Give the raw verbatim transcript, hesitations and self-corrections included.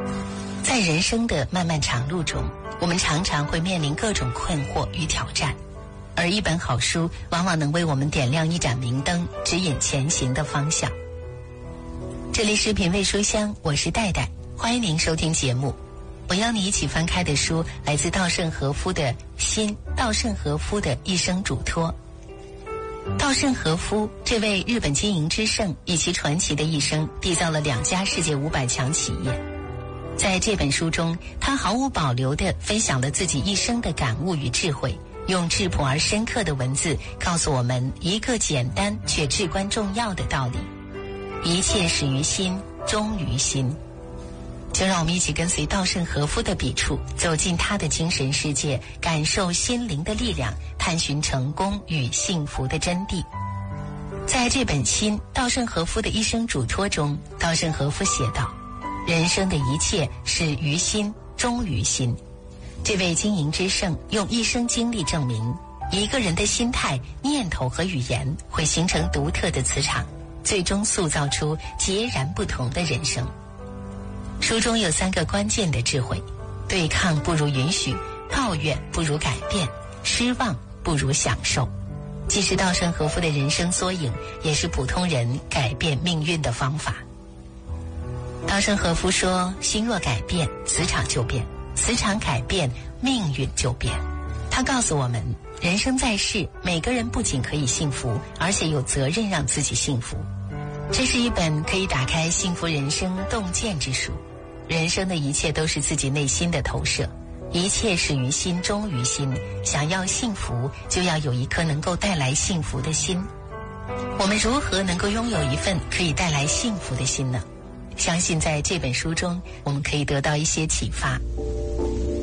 在人生的漫漫长路中，我们常常会面临各种困惑与挑战，而一本好书往往能为我们点亮一盏明灯，指引前行的方向。这里是品味书香，我是戴戴，欢迎您收听节目。我邀你一起翻开的书来自稻盛和夫的《新稻盛和夫的一生嘱托》。稻盛和夫这位日本经营之圣，以其传奇的一生缔造了两家世界五百强企业。在这本书中，他毫无保留地分享了自己一生的感悟与智慧，用质朴而深刻的文字告诉我们一个简单却至关重要的道理：一切始于心，终于心。就让我们一起跟随稻盛和夫的笔触，走进他的精神世界，感受心灵的力量，探寻成功与幸福的真谛。在这本新稻盛和夫的一生嘱托中，稻盛和夫写道：人生的一切始于心，终于心。这位经营之圣用一生经历证明，一个人的心态、念头和语言会形成独特的磁场，最终塑造出截然不同的人生。书中有三个关键的智慧：对抗不如允许，抱怨不如改变，失望不如享受。既是稻盛和夫的人生缩影，也是普通人改变命运的方法。稻盛和夫说，心若改变，磁场就变，磁场改变，命运就变。他告诉我们，人生在世，每个人不仅可以幸福，而且有责任让自己幸福。这是一本可以打开幸福人生洞见之书。人生的一切都是自己内心的投射，一切始于心，终于心。想要幸福，就要有一颗能够带来幸福的心。我们如何能够拥有一份可以带来幸福的心呢？相信在这本书中，我们可以得到一些启发。